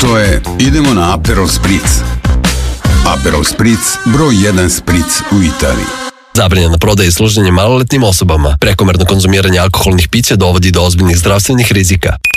to je idemo na Aperol Spritz. Aperol Spritz, broj 1 Spritz u Italiji. Zabranjena prodaja i služenje maloletnim osobama. Prekomerno konzumiranje alkoholnih pića dovodi do ozbiljnih zdravstvenih rizika.